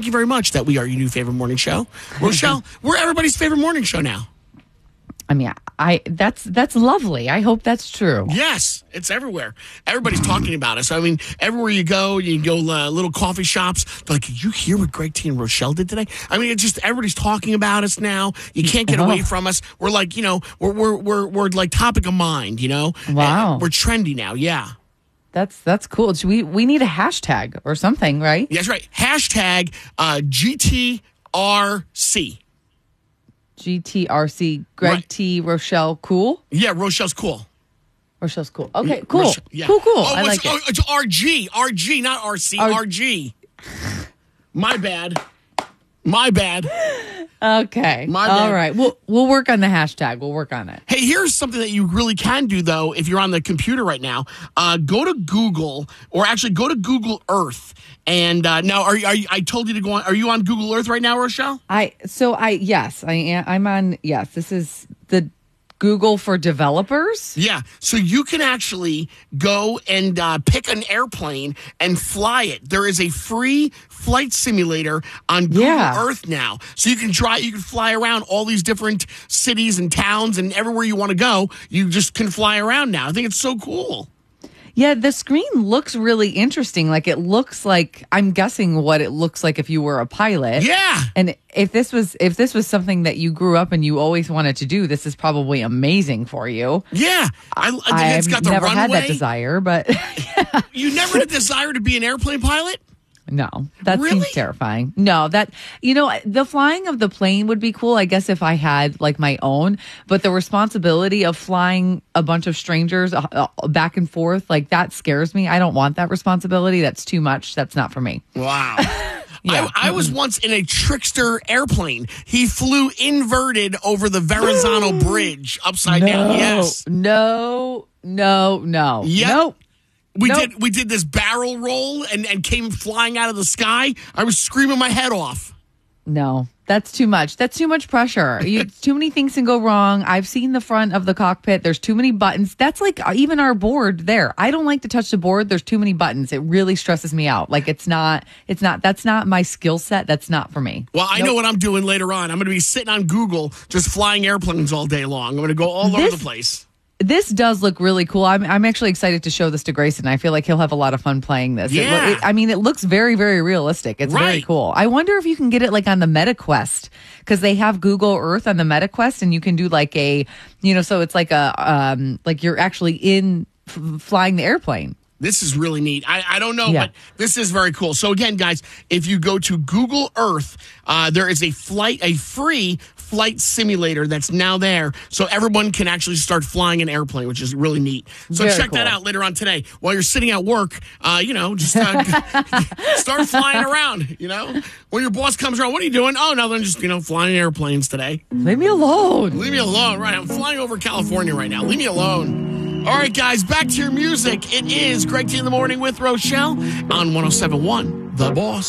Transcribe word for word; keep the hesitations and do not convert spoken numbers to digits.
thank you very much that we are your new favorite morning show. Rochelle, we're everybody's favorite morning show now. I mean, I that's that's lovely. I hope that's true. Yes, it's everywhere. Everybody's talking about us. I mean, everywhere you go, you go uh, little coffee shops. They're like, did you hear what Greg T and Rochelle did today? I mean, it's just everybody's talking about us now. You can't get away from us. We're like, you know, we're we're we're, we're like topic of mind. You know, wow, and we're trendy now. Yeah, that's that's cool. So we we need a hashtag or something, right? Yeah, that's right. Hashtag uh, G T R C. G T R C, Greg right. T, Rochelle, cool? Yeah, Rochelle's cool. Rochelle's cool. Okay, cool. Rochelle, yeah. Cool, cool. Oh, I like oh, it. It's R G. R G, not R C. R- RG. My bad. My bad. Okay. My All bad. right. We'll, we'll work on the hashtag. We'll work on it. Hey, here's something that you really can do, though, if you're on the computer right now. Uh, go to Google, or actually go to Google Earth. And uh, now, are, are you, I told you to go on. Are you on Google Earth right now, Rochelle? I so I yes I am. I'm on. Yes, this is the Google for developers. Yeah, so you can actually go and uh, pick an airplane and fly it. There is a free flight simulator on Google yeah. Earth now, so you can try. You can fly around all these different cities and towns and everywhere you want to go. You just can fly around now. I think it's so cool. Yeah, the screen looks really interesting. Like it looks like I'm guessing what it looks like if you were a pilot. Yeah. And if this was if this was something that you grew up and you always wanted to do, this is probably amazing for you. Yeah. I, I it's I've got the never runway. had that desire, but yeah. You never had a desire to be an airplane pilot? No, that really? seems terrifying. No, that, you know, the flying of the plane would be cool, I guess, if I had like my own, but the responsibility of flying a bunch of strangers uh, back and forth, like that scares me. I don't want that responsibility. That's too much. That's not for me. Wow. Yeah. I, I was once in a trickster airplane. He flew inverted over the Verrazano Bridge upside no, down. Yes. No, no, no. Yep. Nope. We nope. did we did this barrel roll and, and came flying out of the sky. I was screaming my head off. No, that's too much. That's too much pressure. You, too many things can go wrong. I've seen the front of the cockpit. There's too many buttons. That's like even our board there. I don't like to touch the board. There's too many buttons. It really stresses me out. Like it's not, it's not, that's not my skill set. That's not for me. Well, I nope. know what I'm doing later on. I'm going to be sitting on Google just flying airplanes all day long. I'm going to go all this, over the place. This does look really cool. I'm I'm actually excited to show this to Grayson. I feel like he'll have a lot of fun playing this. Yeah. It, it, I mean, it looks very, very realistic. It's right. very cool. I wonder if you can get it like on the MetaQuest, because they have Google Earth on the MetaQuest, and you can do like a, you know, so it's like a, um, like you're actually in f- flying the airplane. This is really neat. I, I don't know, yeah. but this is very cool. So again, guys, if you go to Google Earth, uh, there is a flight, a free flight simulator that's now there, so everyone can actually start flying an airplane, which is really neat. So Very check cool. that out later on today while you're sitting at work. Uh, you know, just uh, start flying around. You know, when your boss comes around, what are you doing? Oh, no, I'm just you know flying airplanes today. Leave me alone. Leave me alone. Right, I'm flying over California right now. Leave me alone. All right, guys, back to your music. It is Greg T in the Morning with Rochelle on one oh seven point one The Boss.